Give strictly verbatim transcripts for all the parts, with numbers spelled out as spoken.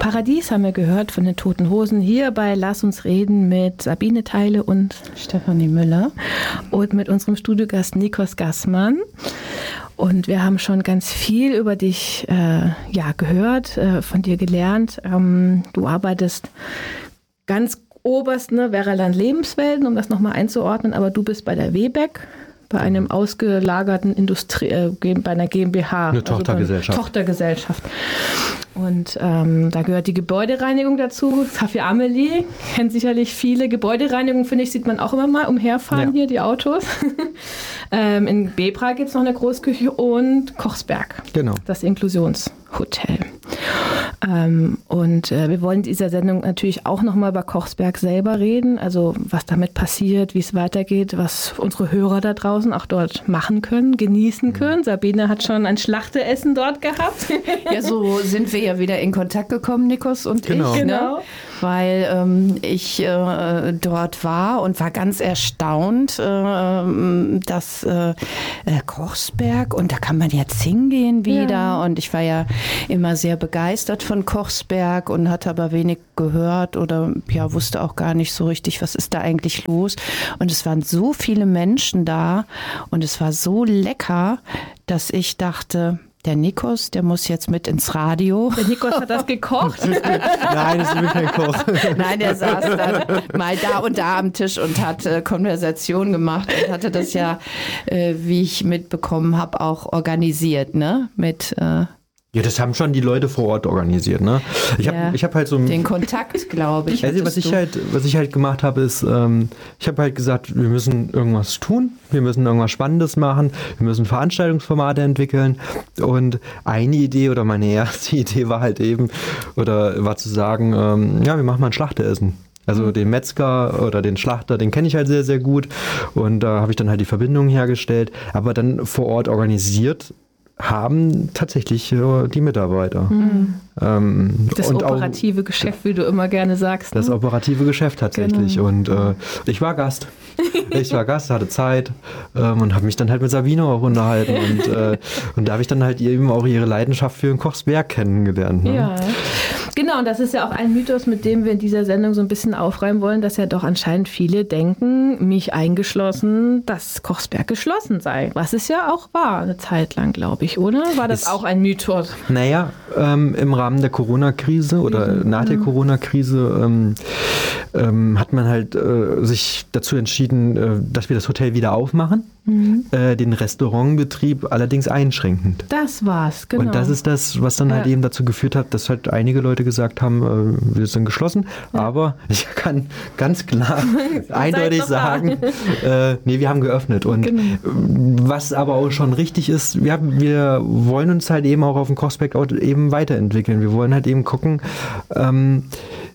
Paradies haben wir gehört von den Toten Hosen hier bei Lass uns reden mit Sabine Theile und Stefanie Müller und mit unserem Studiogast Nikos Gassmann. Und wir haben schon ganz viel über dich äh, ja, gehört, äh, von dir gelernt. Ähm, du arbeitest ganz oberst, ne, Werraland Lebenswelten, um das nochmal einzuordnen, aber du bist bei der WEBEC, bei einem ausgelagerten Industrie, äh, bei einer GmbH. Eine Tochtergesellschaft. Also Tochtergesellschaft. Und ähm, da gehört die Gebäudereinigung dazu. Café Amelie kennt sicherlich viele. Gebäudereinigung, finde ich, sieht man auch immer mal umherfahren, ja. Hier die Autos. ähm, in Bebra gibt es noch eine Großküche und Kochsberg. Genau. Das Inklusionshotel. Ähm, und äh, wir wollen in dieser Sendung natürlich auch nochmal über Kochsberg selber reden. Also was damit passiert, wie es weitergeht, was unsere Hörer da draußen auch dort machen können, genießen können. Mhm. Sabine hat schon ein Schlachteessen dort gehabt. Ja, so sind wir ja wieder in Kontakt gekommen, Nikos und genau. ich. Genau. Ne? Weil ähm, ich äh, dort war und war ganz erstaunt, äh, dass äh, Kochsberg, und da kann man jetzt hingehen wieder. Ja. Und ich war ja immer sehr begeistert von Kochsberg und hatte aber wenig gehört oder ja, wusste auch gar nicht so richtig, was ist da eigentlich los. Und es waren so viele Menschen da und es war so lecker, dass ich dachte, der Nikos, der muss jetzt mit ins Radio. Der Nikos hat das gekocht? Nein, das ist wirklich kein Koch. Nein, der saß dann mal da und da am Tisch und hat äh, Konversation gemacht und hatte das ja, äh, wie ich mitbekommen habe, auch organisiert, ne? Mit äh, Ja, das haben schon die Leute vor Ort organisiert, ne? Ich habe ja, ich hab halt so den Kontakt, glaube ich. Also was ich du. halt, was ich halt gemacht habe, ist, ähm, ich habe halt gesagt, wir müssen irgendwas tun, wir müssen irgendwas Spannendes machen, wir müssen Veranstaltungsformate entwickeln. Und eine Idee oder meine erste Idee war halt eben, oder war zu sagen, ähm, ja, wir machen mal ein Schlachteressen. Also den Metzger oder den Schlachter, den kenne ich halt sehr, sehr gut. Und da habe ich dann halt die Verbindung hergestellt, aber dann vor Ort organisiert haben tatsächlich äh, die Mitarbeiter. Mhm. Ähm, das und operative auch, Geschäft, wie du immer gerne sagst. Ne? Das operative Geschäft tatsächlich. Genau. Und äh, ich war Gast. Ich war Gast, hatte Zeit ähm, und habe mich dann halt mit Sabine auch unterhalten. Und, äh, und da habe ich dann halt eben auch ihre Leidenschaft für den Kochsberg kennengelernt. Ne? Ja, genau. Und das ist ja auch ein Mythos, mit dem wir in dieser Sendung so ein bisschen aufräumen wollen, dass ja doch anscheinend viele denken, mich eingeschlossen, dass Kochsberg geschlossen sei. Was es ja auch war, eine Zeit lang, glaube ich, oder? War das ist, auch ein Mythos? Naja, ähm, im Rahmen der Corona-Krise oder mhm. nach der Corona-Krise ähm, ähm, hat man halt äh, sich dazu entschieden, äh, dass wir das Hotel wieder aufmachen, mhm. äh, den Restaurantbetrieb allerdings einschränkend. Das war's, genau. Und das ist das, was dann ja. halt eben dazu geführt hat, dass halt einige Leute gesagt haben, äh, wir sind geschlossen, ja. aber ich kann ganz klar eindeutig sagen, äh, nee, wir haben geöffnet. Und genau. was aber auch schon richtig ist, wir, haben, wir wollen uns halt eben auch auf dem Kochsberg eben weiterentwickeln. Wir wollen halt eben gucken, ähm,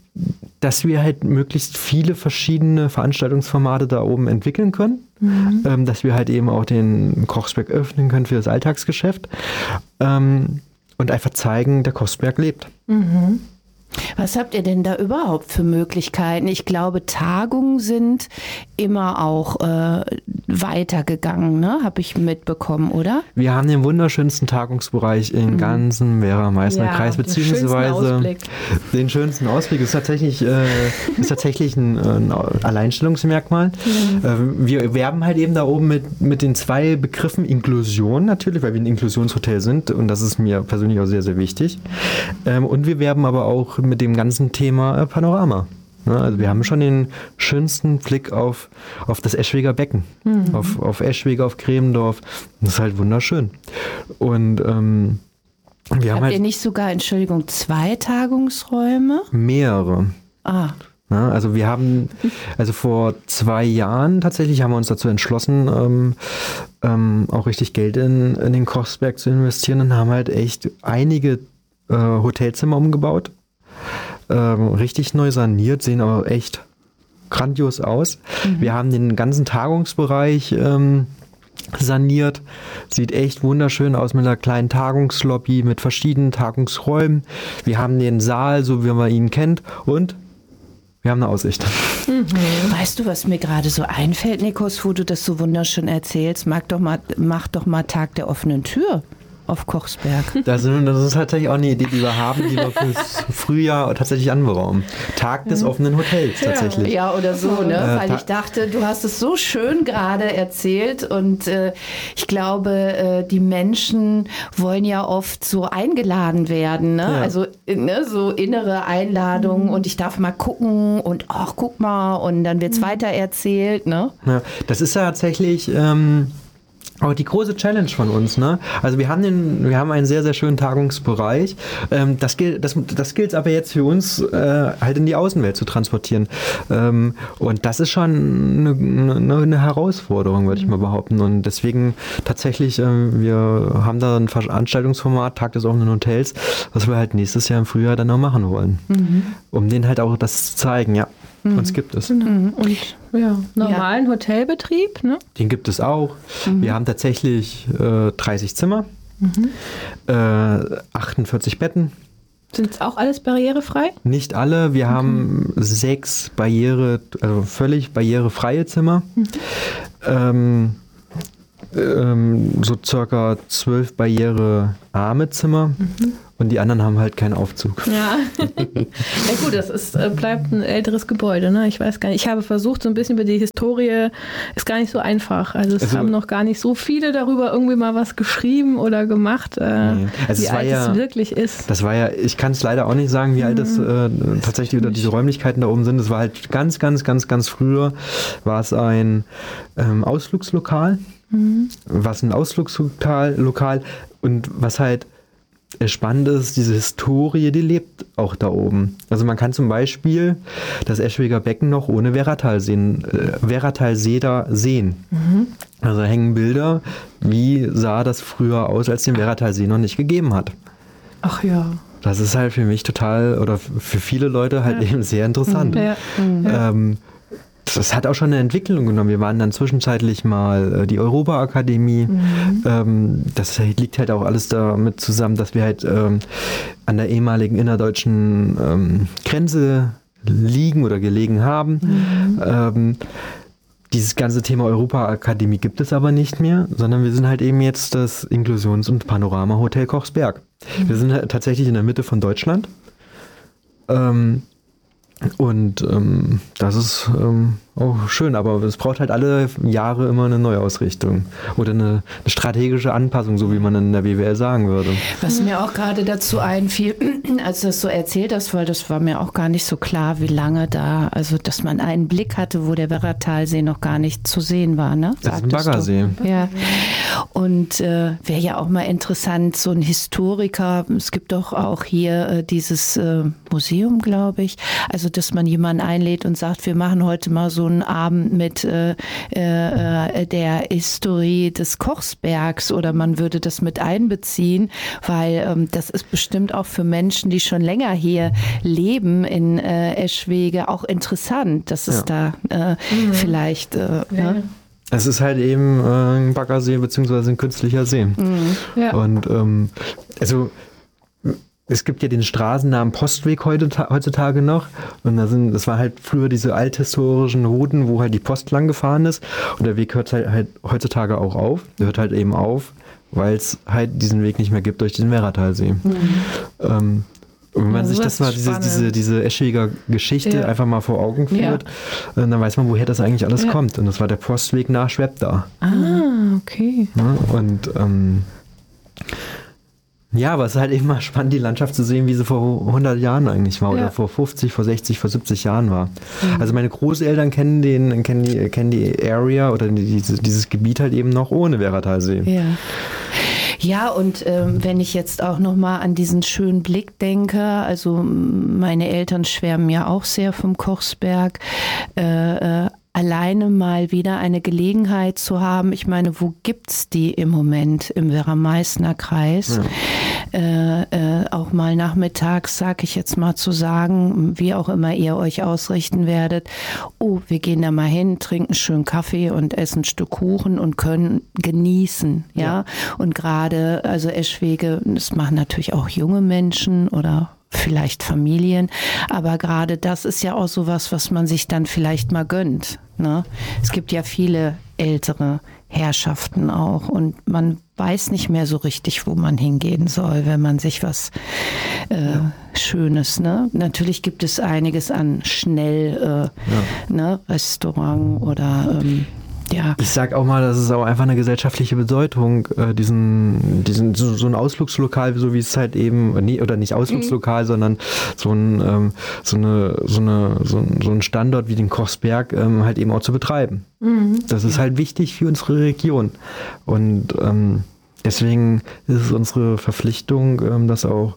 dass wir halt möglichst viele verschiedene Veranstaltungsformate da oben entwickeln können, mhm. ähm, dass wir halt eben auch den Kochsberg öffnen können für das Alltagsgeschäft ähm, und einfach zeigen, der Kochsberg lebt. Mhm. Was habt ihr denn da überhaupt für Möglichkeiten? Ich glaube, Tagungen sind immer auch äh, weitergegangen, ne? Habe ich mitbekommen, oder? Wir haben den wunderschönsten Tagungsbereich im mhm. ganzen Werra-Meißner-Kreis, ja, beziehungsweise den schönsten, den schönsten Ausblick. Das ist tatsächlich, äh, ist tatsächlich ein, ein Alleinstellungsmerkmal. Mhm. Äh, wir werben halt eben da oben mit, mit den zwei Begriffen Inklusion natürlich, weil wir ein Inklusionshotel sind und das ist mir persönlich auch sehr, sehr wichtig. Ähm, und wir werben aber auch mit dem ganzen Thema Panorama. Also wir haben schon den schönsten Blick auf, auf das Eschweger Becken, mhm. auf, auf Eschwege, auf Cremendorf. Das ist halt wunderschön. Und ähm, wir haben Habt halt ihr nicht sogar, Entschuldigung, zwei Tagungsräume? Mehrere. Ah. Ja, also wir haben, also vor zwei Jahren tatsächlich haben wir uns dazu entschlossen, ähm, ähm, auch richtig Geld in, in den Kochsberg zu investieren und haben halt echt einige äh, Hotelzimmer umgebaut. Ähm, richtig neu saniert, sehen aber echt grandios aus. Mhm. Wir haben den ganzen Tagungsbereich ähm, saniert. Sieht echt wunderschön aus mit einer kleinen Tagungslobby, mit verschiedenen Tagungsräumen. Wir haben den Saal, so wie man ihn kennt, und wir haben eine Aussicht. Mhm. Weißt du, was mir gerade so einfällt, Nikos, wo du das so wunderschön erzählst? Mag doch mal, mach doch mal Tag der offenen Tür. auf Kochsberg. Das, das ist tatsächlich auch eine Idee, die wir haben, die wir fürs Frühjahr tatsächlich anberaumen. Tag des offenen Hotels tatsächlich. Ja, oder so, ne? Äh, Weil ich dachte, du hast es so schön gerade erzählt und äh, ich glaube, äh, die Menschen wollen ja oft so eingeladen werden, ne? Ja. Also ne, so innere Einladungen mhm. und ich darf mal gucken und ach, guck mal und dann wird's mhm. weiter erzählt, ne? Ja, das ist ja tatsächlich ähm, auch die große Challenge von uns, ne? Also wir haben den, wir haben einen sehr, sehr schönen Tagungsbereich. Ähm, das gilt, das, das gilt aber jetzt für uns, äh, halt in die Außenwelt zu transportieren. Ähm, und das ist schon eine, eine, eine Herausforderung, würde ich mal behaupten. Und deswegen tatsächlich, äh, wir haben da ein Veranstaltungsformat, Tag des offenen Hotels, was wir halt nächstes Jahr im Frühjahr dann auch machen wollen. Mhm. Um denen halt auch das zu zeigen, ja. Mhm. Uns gibt es. Genau. Und ja, normalen ja. Hotelbetrieb, ne? Den gibt es auch. Mhm. Wir haben tatsächlich äh, dreißig Zimmer, mhm. äh, achtundvierzig Betten. Sind es auch alles barrierefrei? Nicht alle. Wir okay. haben sechs Barriere, also völlig barrierefreie Zimmer. Mhm. Ähm, ähm, so circa zwölf barrierearme Zimmer. Mhm. Und die anderen haben halt keinen Aufzug. Ja, ja gut, das ist, bleibt ein älteres Gebäude, ne? Ich weiß gar nicht. Ich habe versucht, so ein bisschen über die Historie, ist gar nicht so einfach. Also es also, haben noch gar nicht so viele darüber irgendwie mal was geschrieben oder gemacht, äh, nee. also wie alt ja, es wirklich ist. Das war ja, ich kann es leider auch nicht sagen, wie mhm. alt es äh, tatsächlich oder diese Räumlichkeiten da oben sind. Es war halt ganz, ganz, ganz, ganz früher war es ein ähm, Ausflugslokal. Mhm. Was ein Ausflugslokal Lokal und was halt spannend ist, diese Historie, die lebt auch da oben. Also man kann zum Beispiel das Eschweger Becken noch ohne Werratalsee, äh, Werratalsee da sehen. Mhm. Also hängen Bilder, wie sah das früher aus, als den Werratalsee noch nicht gegeben hat. Ach ja. Das ist halt für mich total, oder für viele Leute halt ja. eben sehr interessant. Mhm. Ja. Mhm. Ähm, Das hat auch schon eine Entwicklung genommen. Wir waren dann zwischenzeitlich mal äh, die Europa-Akademie. Mhm. Ähm, das liegt halt auch alles damit zusammen, dass wir halt ähm, an der ehemaligen innerdeutschen ähm, Grenze liegen oder gelegen haben. Mhm. Ähm, dieses ganze Thema Europa-Akademie gibt es aber nicht mehr, sondern wir sind halt eben jetzt das Inklusions- und Panorama-Hotel Kochsberg. Mhm. Wir sind halt tatsächlich in der Mitte von Deutschland. Ähm, Und ähm, das ist ähm, auch schön, aber es braucht halt alle Jahre immer eine Neuausrichtung oder eine, eine strategische Anpassung, so wie man in der B W L sagen würde. Was mir auch gerade dazu einfiel, als du das so erzählt hast, weil das war mir auch gar nicht so klar, wie lange da, also dass man einen Blick hatte, wo der Werratalsee noch gar nicht zu sehen war, ne? Das ist ein Baggersee. Ja. Und äh, wäre ja auch mal interessant, so ein Historiker, es gibt doch auch hier äh, dieses äh, Museum, glaube ich, also dass man jemanden einlädt und sagt, wir machen heute mal so einen Abend mit äh, äh, der Historie des Kochsbergs oder man würde das mit einbeziehen, weil ähm, das ist bestimmt auch für Menschen, die schon länger hier leben in äh, Eschwege, auch interessant, dass es ja. da äh, mhm. vielleicht... Äh, ja. ne? Es ist halt eben äh, ein Baggersee beziehungsweise ein künstlicher See. Mhm. Ja. Und ähm, also es gibt ja den Straßennamen Postweg heute, heutzutage noch. Und da sind, das war halt früher diese althistorischen Routen, wo halt die Post lang gefahren ist. Und der Weg hört halt, halt heutzutage auch auf. Der hört halt eben auf, weil es halt diesen Weg nicht mehr gibt durch den Werratalsee. Mhm. Ähm, Und wenn man ja, sich das mal, diese, diese, diese Eschweger Geschichte ja. einfach mal vor Augen führt, ja. dann weiß man, woher das eigentlich alles ja. kommt. Und das war der Postweg nach Schwebda. Ah, okay. Ja, und ähm, ja, aber es ist halt eben mal spannend, die Landschaft zu sehen, wie sie vor hundert Jahren eigentlich war. Ja. Oder vor fünfzig, vor sechzig, vor siebzig Jahren war. Mhm. Also meine Großeltern kennen, den, kennen, die, kennen die Area oder dieses, dieses Gebiet halt eben noch ohne Werratalsee. Ja. Ja, und ähm, wenn ich jetzt auch nochmal an diesen schönen Blick denke, also meine Eltern schwärmen ja auch sehr vom Kochsberg, äh, äh, alleine mal wieder eine Gelegenheit zu haben. Ich meine, wo gibt's die im Moment im Werra-Meißner Kreis? Ja. Äh, äh, auch mal nachmittags, sag ich jetzt mal, zu sagen, wie auch immer ihr euch ausrichten werdet, oh, wir gehen da mal hin, trinken schön Kaffee und essen ein Stück Kuchen und können genießen, ja. ja. Und gerade, also Eschwege, das machen natürlich auch junge Menschen oder vielleicht Familien, aber gerade das ist ja auch sowas, was man sich dann vielleicht mal gönnt. Ne? Es gibt ja viele ältere Herrschaften auch und man weiß nicht mehr so richtig, wo man hingehen soll, wenn man sich was äh, ja. Schönes, ne? Natürlich gibt es einiges an schnell äh, ja. ne, Restaurant oder ähm, ja. Ich sag auch mal, das ist auch einfach eine gesellschaftliche Bedeutung, äh, diesen, diesen so, so ein Ausflugslokal, so wie es halt eben, nee, oder nicht Ausflugslokal, mhm. sondern so ein, ähm, so eine, so eine, so ein, so ein Standort wie den Kochsberg ähm, halt eben auch zu betreiben. Mhm. Das ist halt wichtig für unsere Region. Und ähm, deswegen ist es unsere Verpflichtung, ähm, das auch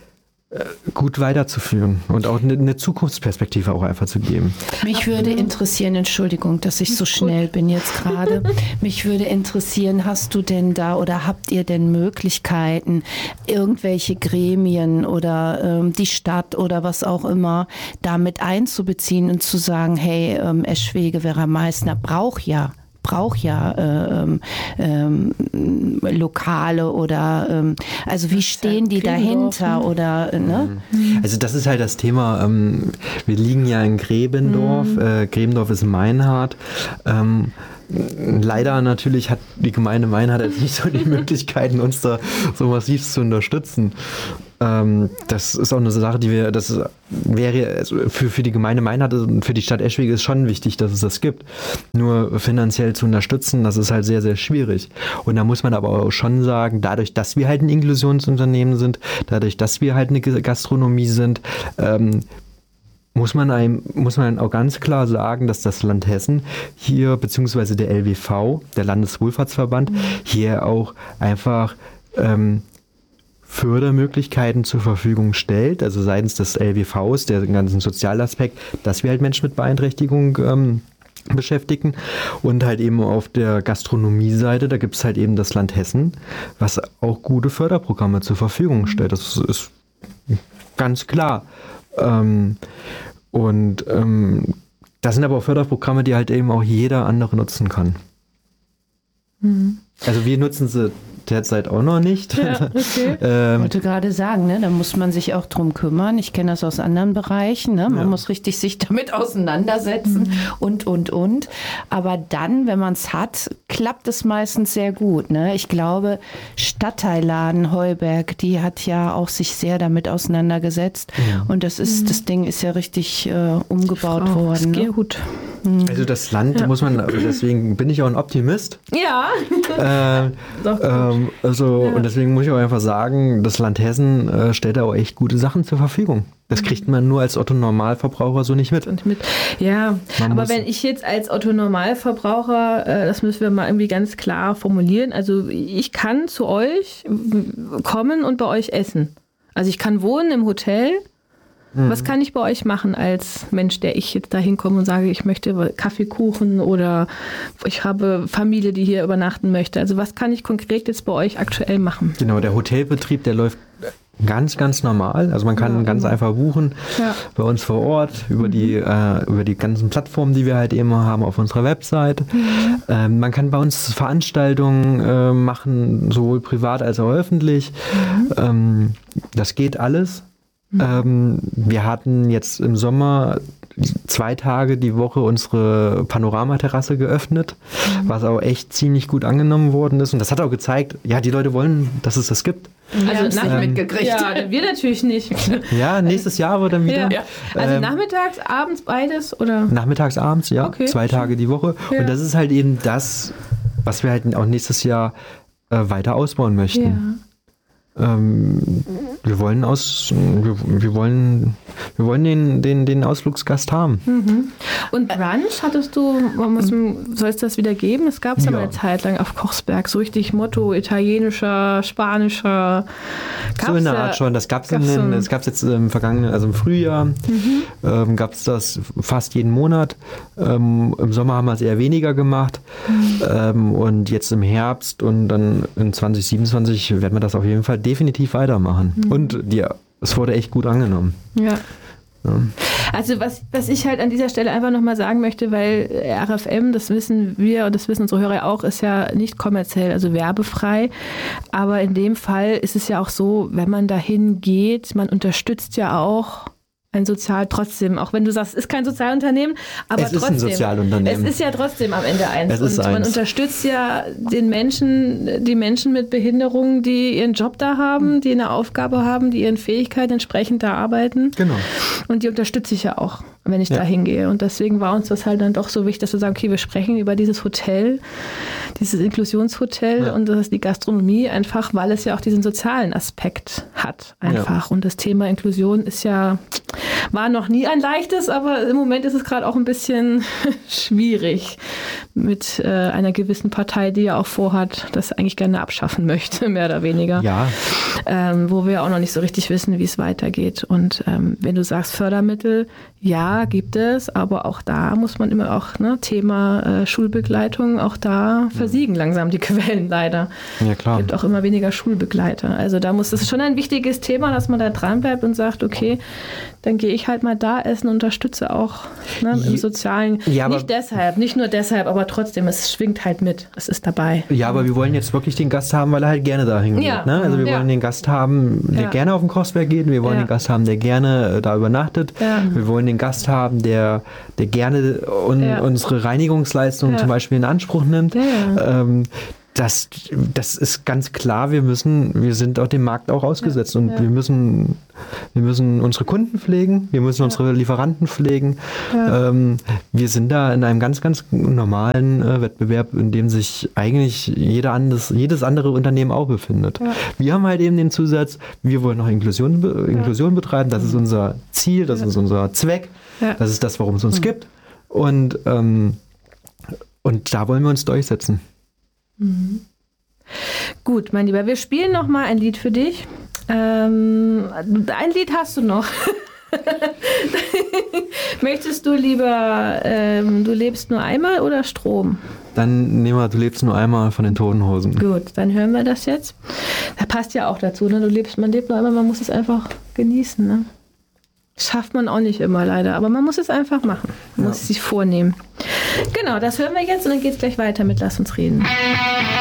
gut weiterzuführen und auch eine Zukunftsperspektive auch einfach zu geben. Mich würde interessieren, Entschuldigung, dass ich so schnell bin jetzt gerade, mich würde interessieren, hast du denn da oder habt ihr denn Möglichkeiten, irgendwelche Gremien oder ähm, die Stadt oder was auch immer damit einzubeziehen und zu sagen, hey, ähm, Eschwege, Werra Meißner braucht ja braucht ja äh, ähm, Lokale oder ähm, also wie stehen die dahinter oder ne? Also das ist halt das Thema, ähm, wir liegen ja in Gräbendorf, mhm. äh, Gräbendorf ist Meinhardt. Ähm, Leider natürlich hat die Gemeinde Meinhardt jetzt nicht so die Möglichkeiten, uns da so massiv zu unterstützen. Ähm, das ist auch eine Sache, die wir, das wäre also für, für die Gemeinde Meinhardt und für die Stadt Eschwege ist schon wichtig, dass es das gibt. Nur finanziell zu unterstützen, das ist halt sehr, sehr schwierig. Und da muss man aber auch schon sagen, dadurch, dass wir halt ein Inklusionsunternehmen sind, dadurch, dass wir halt eine Gastronomie sind, ähm, muss man einem, muss man auch ganz klar sagen, dass das Land Hessen hier, beziehungsweise der L W V, der Landeswohlfahrtsverband, mhm. hier auch einfach ähm, Fördermöglichkeiten zur Verfügung stellt, also seitens des L W Vs, der ganzen Sozialaspekt, dass wir halt Menschen mit Beeinträchtigung ähm, beschäftigen und halt eben auf der Gastronomie-Seite, da gibt es halt eben das Land Hessen, was auch gute Förderprogramme zur Verfügung stellt. Das ist ganz klar. Ähm, und ähm, das sind aber auch Förderprogramme, die halt eben auch jeder andere nutzen kann. Mhm. Also wir nutzen sie derzeit auch noch nicht. Ja, okay. ähm, ich wollte gerade sagen, ne, da muss man sich auch drum kümmern. Ich kenne das aus anderen Bereichen. Ne? Man ja. muss richtig sich damit auseinandersetzen mhm. und, und, und. Aber dann, wenn man es hat, klappt es meistens sehr gut. Ne? Ich glaube, Stadtteilladen Heuberg, die hat ja auch sich sehr damit auseinandergesetzt. Ja. Und das ist, mhm. das Ding ist ja richtig äh, umgebaut Frau, worden. Das geht gut. Also das Land ja. muss man, deswegen bin ich auch ein Optimist. Ja. Äh, Doch, ähm, also, ja. Und deswegen muss ich auch einfach sagen, das Land Hessen äh, stellt da auch echt gute Sachen zur Verfügung. Das kriegt man nur als Otto-Normalverbraucher so nicht mit. Und mit. Ja, man aber wenn ich jetzt als Otto-Normalverbraucher, äh, das müssen wir mal irgendwie ganz klar formulieren, also ich kann zu euch kommen und bei euch essen. Also ich kann wohnen im Hotel. Was kann ich bei euch machen als Mensch, der ich jetzt da hinkomme und sage, ich möchte Kaffeekuchen oder ich habe Familie, die hier übernachten möchte. Also was kann ich konkret jetzt bei euch aktuell machen? Genau, der Hotelbetrieb, der läuft ganz, ganz normal. Also man kann ja, ganz einfach buchen ja. bei uns vor Ort über, mhm. die, äh, über die ganzen Plattformen, die wir halt eben haben auf unserer Website. Mhm. Ähm, man kann bei uns Veranstaltungen äh, machen, sowohl privat als auch öffentlich. Mhm. Ähm, das geht alles. Mhm. Ähm, wir hatten jetzt im Sommer zwei Tage die Woche unsere Panoramaterrasse geöffnet, mhm. was auch echt ziemlich gut angenommen worden ist. Und das hat auch gezeigt, ja, die Leute wollen, dass es das gibt. Also nach ähm, mitgekriegt. Ja, wir natürlich nicht. Ja, nächstes Jahr wird dann wieder. Ja. Also ähm, nachmittags, abends beides oder? Nachmittags, abends, ja. Okay. Zwei Tage die Woche. Ja. Und das ist halt eben das, was wir halt auch nächstes Jahr äh, weiter ausbauen möchten. Ja. Ähm, wir wollen aus, wir, wir wollen, wir wollen den, den, den Ausflugsgast haben. Mhm. Und Brunch hattest du, soll es das wieder geben? Es gab es ja mal eine Zeit lang auf Kochsberg, so richtig Motto, italienischer, spanischer. Gab's so in der Art schon. Das gab es so jetzt im vergangenen, also im Frühjahr, mhm. ähm, gab es das fast jeden Monat. Ähm, Im Sommer haben wir es eher weniger gemacht. Mhm. Ähm, und jetzt im Herbst und dann in zwanzig siebenundzwanzig werden wir das auf jeden Fall definitiv weitermachen. Mhm. Und die, es wurde echt gut angenommen. Ja. ja. Also was, was ich halt an dieser Stelle einfach nochmal sagen möchte, weil R F M, das wissen wir und das wissen unsere Hörer auch, ist ja nicht kommerziell, also werbefrei. Aber in dem Fall ist es ja auch so, wenn man dahin geht, man unterstützt ja auch ein Sozial trotzdem, auch wenn du sagst, es ist kein Sozialunternehmen, aber es trotzdem. Es ist ein Sozialunternehmen. Es ist ja trotzdem am Ende eins. Es ist und man eins. unterstützt ja den Menschen, die Menschen mit Behinderungen, die ihren Job da haben, die eine Aufgabe haben, die ihren Fähigkeiten entsprechend da arbeiten. Genau. Und die unterstütze ich ja auch, wenn ich ja. da hingehe. Und deswegen war uns das halt dann doch so wichtig, dass wir sagen, okay, wir sprechen über dieses Hotel, dieses Inklusionshotel ja. und das ist die Gastronomie, einfach weil es ja auch diesen sozialen Aspekt hat einfach. Ja. Und das Thema Inklusion ist ja, war noch nie ein leichtes, aber im Moment ist es gerade auch ein bisschen schwierig mit äh, einer gewissen Partei, die ja auch vorhat, das eigentlich gerne abschaffen möchte, mehr oder weniger. Ja. Ähm, wo wir auch noch nicht so richtig wissen, wie es weitergeht. Und ähm, wenn du sagst Fördermittel, ja, gibt es, aber auch da muss man immer auch, ne, Thema äh, Schulbegleitung, auch da versiegen langsam die Quellen leider. Ja, klar. Es gibt auch immer weniger Schulbegleiter. Also da muss, das ist schon ein wichtiges Thema, dass man da dran bleibt und sagt, okay, dann gehe ich halt mal da essen und unterstütze auch, ne, im Sozialen. Ja, nicht deshalb, nicht nur deshalb, aber trotzdem, es schwingt halt mit. Es ist dabei. Ja, aber wir wollen jetzt wirklich den Gast haben, weil er halt gerne dahin geht. Ja. Ne? Also wir ja. wollen den Gast haben, der ja. gerne auf den Kochsberg geht. Wir wollen ja. den Gast haben, der gerne äh, da übernachtet. Ja. Wir wollen den Gast haben, der, der gerne un, ja. unsere Reinigungsleistung ja. zum Beispiel in Anspruch nimmt. Ja. Ähm, das, das ist ganz klar, wir müssen, wir sind auch dem Markt auch ausgesetzt ja. und ja. wir müssen, wir müssen unsere Kunden pflegen, wir müssen ja. unsere Lieferanten pflegen. Ja. Ähm, wir sind da in einem ganz, ganz normalen äh, Wettbewerb, in dem sich eigentlich jeder anderes, jedes andere Unternehmen auch befindet. Ja. Wir haben halt eben den Zusatz, wir wollen noch Inklusion, be- ja. Inklusion betreiben, das ist unser Ziel, das ja. ist unser Zweck, ja. das ist das, warum es uns mhm. gibt. Und, ähm, und da wollen wir uns durchsetzen. Mhm. Gut, mein Lieber, wir spielen noch mal ein Lied für dich. Ähm, ein Lied hast du noch. Möchtest du lieber ähm, Du lebst nur einmal oder Strom? Dann nehmen wir Du lebst nur einmal von den Toten Hosen. Gut, dann hören wir das jetzt. Das passt ja auch dazu, ne? Du lebst, man lebt nur einmal, man muss es einfach genießen, ne? Schafft man auch nicht immer leider, aber man muss es einfach machen. Man ja. muss es sich vornehmen. Genau, das hören wir jetzt und dann geht es gleich weiter mit Lass uns reden.